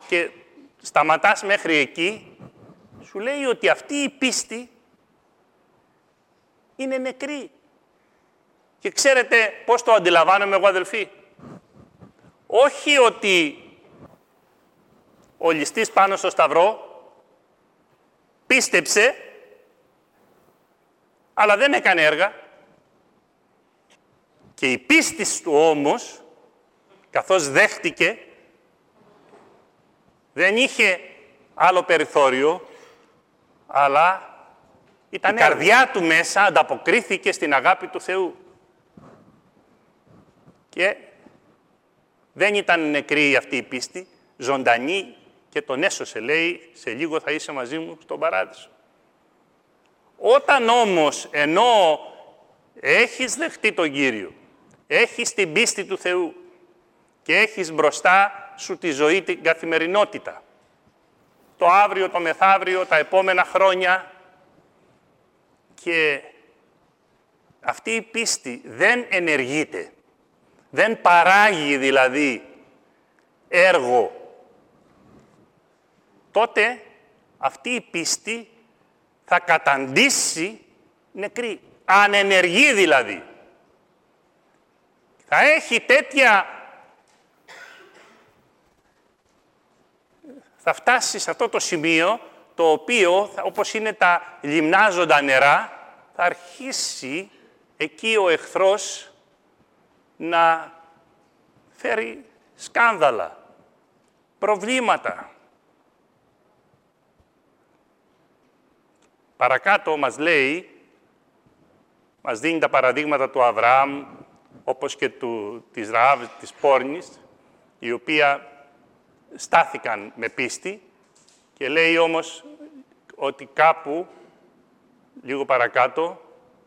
και σταματάς μέχρι εκεί, σου λέει ότι αυτή η πίστη είναι νεκρή. Και ξέρετε πώς το αντιλαμβάνομαι εγώ, αδελφοί? Όχι ότι ο ληστής πάνω στο σταυρό πίστεψε, αλλά δεν έκανε έργα. Και η πίστη του όμως, καθώς δέχτηκε, δεν είχε άλλο περιθώριο, αλλά η καρδιά του μέσα ανταποκρίθηκε στην αγάπη του Θεού. Και δεν ήταν νεκρή αυτή η πίστη, ζωντανή, και τον έσωσε, λέει, σε λίγο θα είσαι μαζί μου στον παράδεισο. Όταν όμως, ενώ έχεις δεχτεί τον Κύριο, έχεις την πίστη του Θεού και έχεις μπροστά σου τη ζωή, την καθημερινότητα, το αύριο, το μεθαύριο, τα επόμενα χρόνια, και αυτή η πίστη δεν ενεργείται, δεν παράγει δηλαδή έργο, τότε αυτή η πίστη θα καταντήσει νεκρή, ανενεργή δηλαδή. Θα έχει θα φτάσει σε αυτό το σημείο, το οποίο, όπως είναι τα λιμνάζοντα νερά, θα αρχίσει εκεί ο εχθρός να φέρει σκάνδαλα, προβλήματα. Παρακάτω μας λέει, μας δίνει τα παραδείγματα του Αβραάμ, όπως και της Ραάβ της πόρνης, η οποία στάθηκαν με πίστη, και λέει όμως ότι κάπου, λίγο παρακάτω,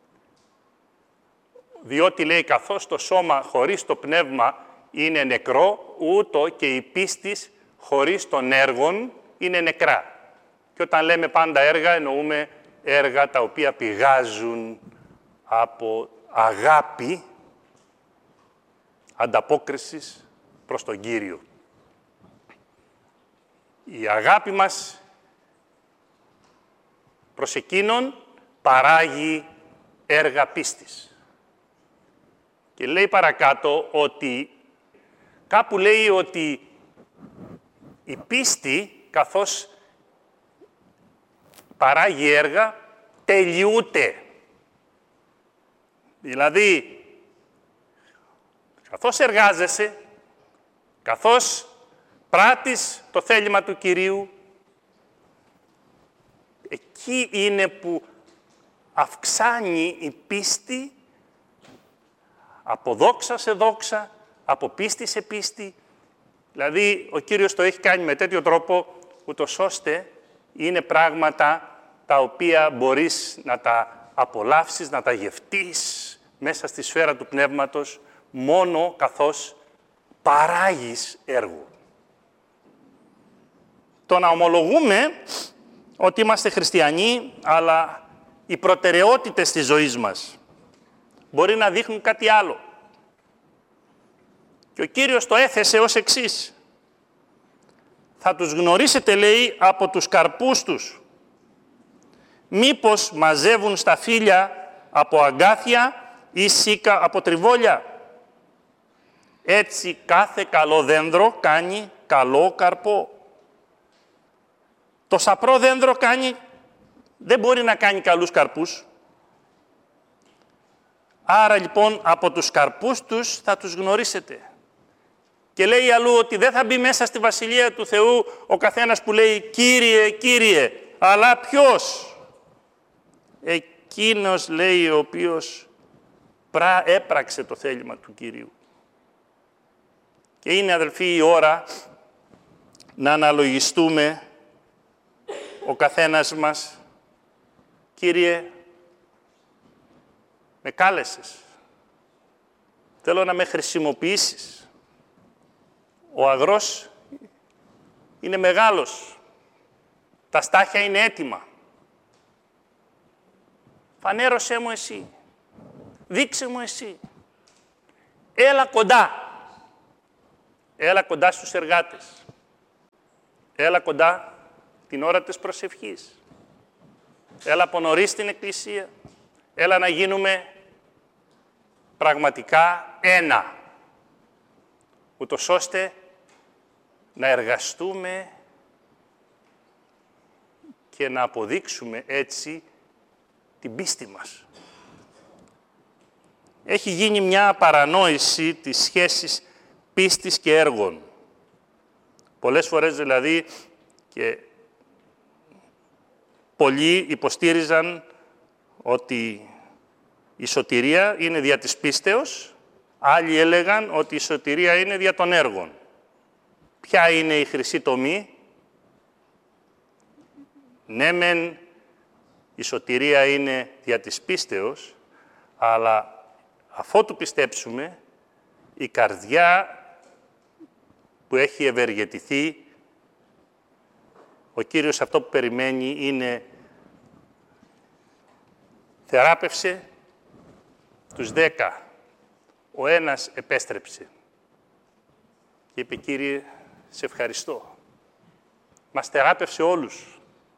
διότι λέει καθώς το σώμα χωρίς το πνεύμα είναι νεκρό, ούτω και η πίστης χωρίς των έργων είναι νεκρά. Και όταν λέμε πάντα έργα, εννοούμε έργα τα οποία πηγάζουν από αγάπη, ανταπόκρισης προς τον Κύριο. Η αγάπη μας προς Εκείνον παράγει έργα πίστης. Και λέει παρακάτω ότι, κάπου λέει ότι η πίστη, καθώς παράγει έργα, τελειούται. Δηλαδή, καθώς εργάζεσαι, καθώς πράττεις το θέλημα του Κυρίου, εκεί είναι που αυξάνει η πίστη από δόξα σε δόξα, από πίστη σε πίστη. Δηλαδή, ο Κύριος το έχει κάνει με τέτοιο τρόπο, ούτως ώστε είναι πράγματα τα οποία μπορείς να τα απολαύσεις, να τα γευτείς μέσα στη σφαίρα του Πνεύματος, μόνο καθώς παράγεις έργο. Το να ομολογούμε ότι είμαστε χριστιανοί, αλλά οι προτεραιότητες της ζωής μας μπορεί να δείχνουν κάτι άλλο. Και ο Κύριος το έθεσε ως εξής. Θα τους γνωρίσετε, λέει, από τους καρπούς τους. Μήπως μαζεύουν σταφύλια από αγκάθια ή σίκα από τριβόλια. Έτσι κάθε καλό δένδρο κάνει καλό καρπό. Το σαπρό δένδρο δεν μπορεί να κάνει καλούς καρπούς. Άρα λοιπόν από τους καρπούς τους θα τους γνωρίσετε. Και λέει αλλού ότι δεν θα μπει μέσα στη Βασιλεία του Θεού ο καθένας που λέει «Κύριε, Κύριε», αλλά ποιος? Εκείνος, λέει, ο οποίος έπραξε το θέλημα του Κυρίου. Και είναι, αδελφοί, η ώρα να αναλογιστούμε ο καθένας μας. Κύριε, με κάλεσες. Θέλω να με χρησιμοποιήσεις. Ο αγρός είναι μεγάλος. Τα στάχια είναι έτοιμα. Φανέρωσέ μου εσύ. Δείξε μου εσύ. Έλα κοντά. Έλα κοντά στους εργάτες. Έλα κοντά την ώρα της προσευχής. Έλα από νωρίς στην Εκκλησία. Έλα να γίνουμε πραγματικά ένα. Ούτως ώστε να εργαστούμε και να αποδείξουμε έτσι την πίστη μας. Έχει γίνει μια παρανόηση της σχέσης πίστης και έργων. Πολλές φορές δηλαδή και πολλοί υποστήριζαν ότι η σωτηρία είναι δια της πίστεως, άλλοι έλεγαν ότι η σωτηρία είναι δια των έργων. Ποια είναι η χρυσή τομή? Ναι, μεν η σωτηρία είναι δια της πίστεως, αλλά αφότου πιστέψουμε, η καρδιά που έχει ευεργετηθεί, ο Κύριος αυτό που περιμένει είναι θεράπευσε τους 10. Ο ένας επέστρεψε και είπε, Κύριε, σε ευχαριστώ. Μας θεράπευσε όλους.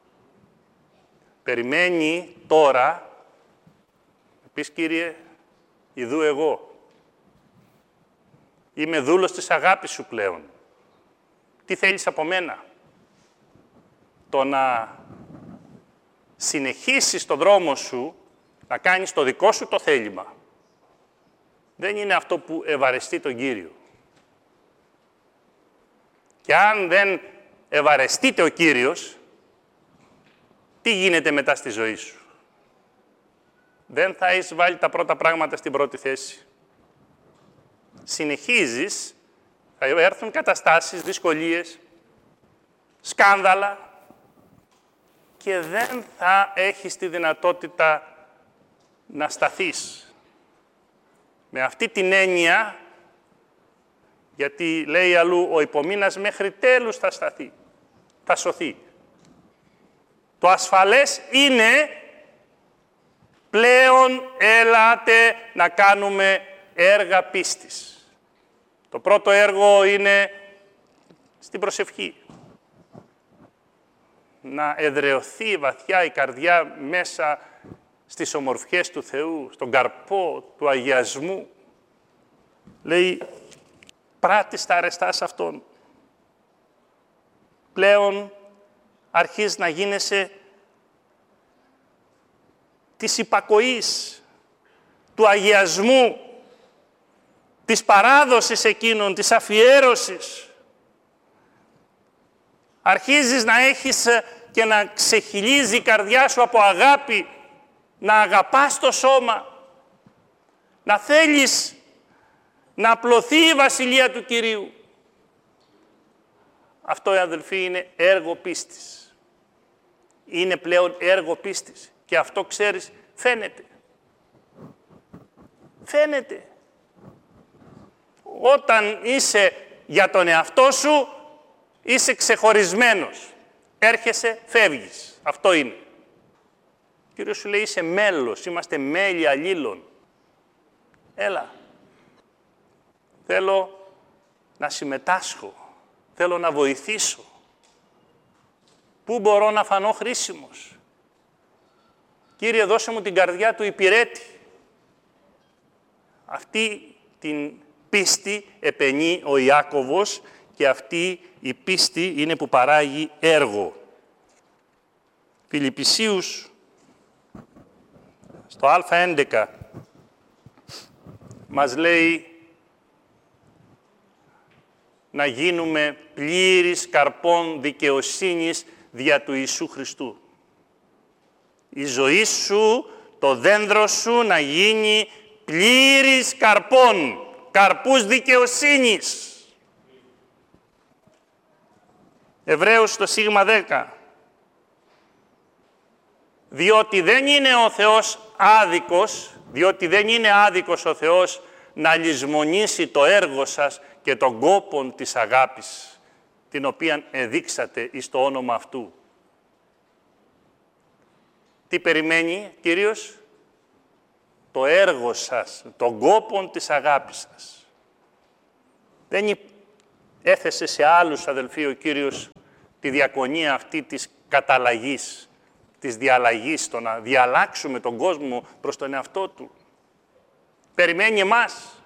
Περιμένει τώρα, πεις, Κύριε, ιδού εγώ. Είμαι δούλος της αγάπης σου πλέον. Τι θέλεις από μένα? Το να συνεχίσεις τον δρόμο σου, να κάνεις το δικό σου το θέλημα. Δεν είναι αυτό που ευαρεστεί τον Κύριο. Και αν δεν ευαρεστείται ο Κύριος, τι γίνεται μετά στη ζωή σου? Δεν θα έχεις βάλει τα πρώτα πράγματα στην πρώτη θέση. Συνεχίζεις, θα έρθουν καταστάσεις, δυσκολίες, σκάνδαλα και δεν θα έχεις τη δυνατότητα να σταθείς. Με αυτή την έννοια, γιατί λέει αλλού ο υπομείνας μέχρι τέλους θα σταθεί, θα σωθεί. Το ασφαλές είναι πλέον έλατε να κάνουμε έργα πίστης. Το πρώτο έργο είναι στην προσευχή. Να εδραιωθεί βαθιά η καρδιά μέσα στις ομορφιές του Θεού, στον καρπό του αγιασμού. Λέει, πράττεις τα αρεστά σε Αυτόν. Πλέον αρχίζεις να γίνεσαι της υπακοής, του αγιασμού, της παράδοσης εκείνων, της αφιέρωσης. Αρχίζεις να έχεις και να ξεχυλίζει η καρδιά σου από αγάπη, να αγαπάς το σώμα, να θέλεις να απλωθεί η Βασιλεία του Κυρίου. Αυτό, αδελφοί, είναι έργο πίστης. Είναι πλέον έργο πίστης. Και αυτό, ξέρεις, φαίνεται. Φαίνεται. Όταν είσαι για τον εαυτό σου, είσαι ξεχωρισμένος. Έρχεσαι, φεύγεις. Αυτό είναι. Ο Κύριος σου λέει, είσαι μέλος, είμαστε μέλη αλλήλων. Έλα. Θέλω να συμμετάσχω. Θέλω να βοηθήσω. Πού μπορώ να φανώ χρήσιμος? Κύριε, δώσε μου την καρδιά του υπηρέτη. Αυτή την πίστη επενεί ο Ιάκωβος και αυτή η πίστη είναι που παράγει έργο. Φιλιππισίους, στο Α11, μας λέει να γίνουμε πλήρης καρπών δικαιοσύνης δια του Ιησού Χριστού. Η ζωή σου, το δένδρο σου να γίνει πλήρης καρπών, καρπούς δικαιοσύνης. Εβραίους στο σίγμα 10. Διότι δεν είναι ο Θεός άδικος, διότι δεν είναι άδικος ο Θεός να λησμονήσει το έργο σας και τον κόπον της αγάπης, την οποία εδείξατε εις το όνομα αυτού. Τι περιμένει, Κύριος? Το έργο σας, τον κόπον της αγάπης σας. Δεν έθεσε σε άλλους, αδελφοί, ο Κύριος τη διακονία αυτή της καταλλαγής, της διαλλαγής, το να διαλλάξουμε τον κόσμο προς τον εαυτό του. Περιμένει εμάς.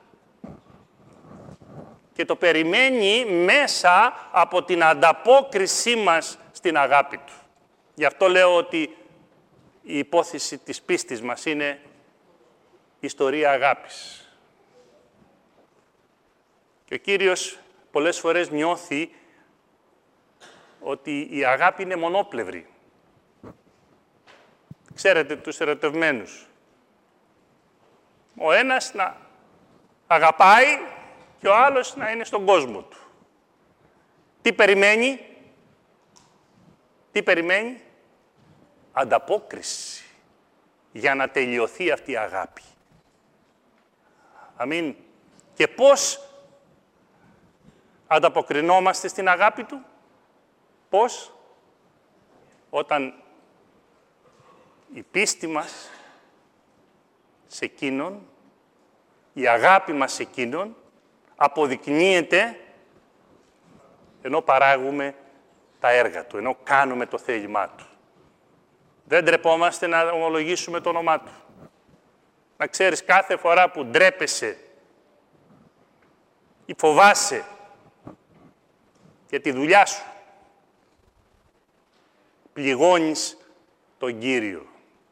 Και το περιμένει μέσα από την ανταπόκρισή μας στην αγάπη του. Γι' αυτό λέω ότι η υπόθεση της πίστης μας είναι ιστορία αγάπης. Και ο Κύριος πολλές φορές νιώθει ότι η αγάπη είναι μονόπλευρη. Ξέρετε τους ερωτευμένους. Ο ένας να αγαπάει και ο άλλος να είναι στον κόσμο του. Τι περιμένει? Τι περιμένει? Ανταπόκριση για να τελειωθεί αυτή η αγάπη. Αμήν. Και πώς ανταποκρινόμαστε στην αγάπη του? Πώς? Όταν η πίστη μας σε εκείνον, η αγάπη μας σε εκείνον, αποδεικνύεται ενώ παράγουμε τα έργα του, ενώ κάνουμε το θέλημά του. Δεν ντρεπόμαστε να ομολογήσουμε το όνομά του. Να ξέρεις, κάθε φορά που ντρέπεσαι ή φοβάσαι για τη δουλειά σου, πληγώνεις τον Κύριο.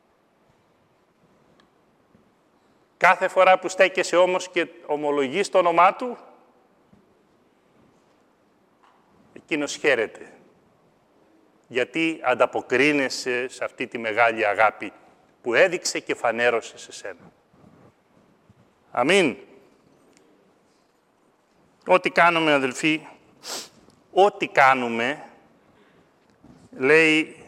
Κάθε φορά που στέκεσαι όμως και ομολογείς το όνομά του, εκείνος χαίρεται. Γιατί ανταποκρίνεσαι σε αυτή τη μεγάλη αγάπη που έδειξε και φανέρωσε σε σένα. Αμήν. Ό,τι κάνουμε, αδελφοί, ό,τι κάνουμε, λέει,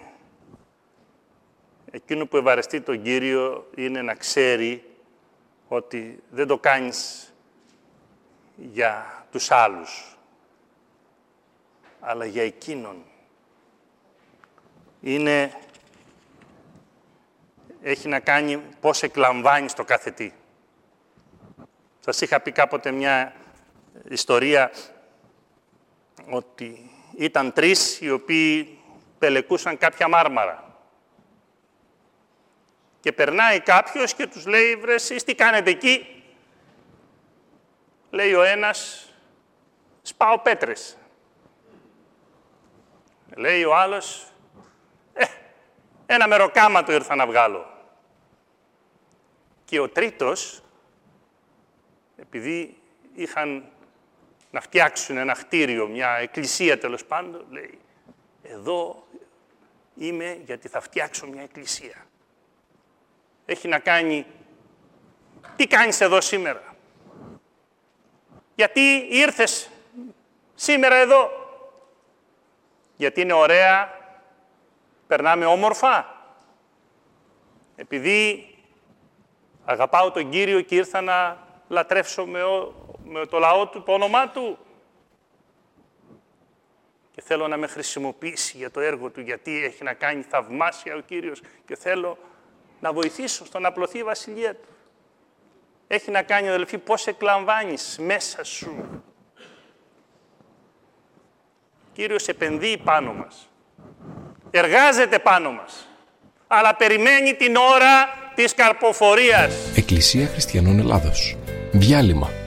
εκείνο που ευαρεστεί τον Κύριο είναι να ξέρει ότι δεν το κάνεις για τους άλλους, αλλά για εκείνον. Έχει να κάνει πώς εκλαμβάνεις το κάθε τι. Σας είχα πει κάποτε μια ιστορία ότι ήταν τρεις οι οποίοι πελεκούσαν κάποια μάρμαρα. Και περνάει κάποιος και τους λέει, βρε εσείς τι κάνετε εκεί? Λέει ο ένας, σπάω πέτρες. Λέει ο άλλος, ένα μεροκάματο ήρθα να βγάλω. Και ο τρίτος, επειδή είχαν να φτιάξουν ένα κτίριο, μια εκκλησία τέλος πάντων, λέει, εδώ είμαι γιατί θα φτιάξω μια εκκλησία. Έχει να κάνει, τι κάνεις εδώ σήμερα? Γιατί ήρθες σήμερα εδώ? Γιατί είναι ωραία, περνάμε όμορφα? Επειδή αγαπάω τον Κύριο και ήρθα να λατρεύσω με το λαό του, το όνομά του? Και θέλω να με χρησιμοποιήσει για το έργο του, γιατί έχει να κάνει θαυμάσια ο Κύριος και θέλω να βοηθήσω στο να απλωθεί η βασιλεία του. Έχει να κάνει, αδελφοί, πώς εκλαμβάνεις μέσα σου. Ο Κύριος επενδύει πάνω μας. Εργάζεται πάνω μας. Αλλά περιμένει την ώρα της καρποφορίας. Εκκλησία Χριστιανών Ελλάδος. Διάλειμμα.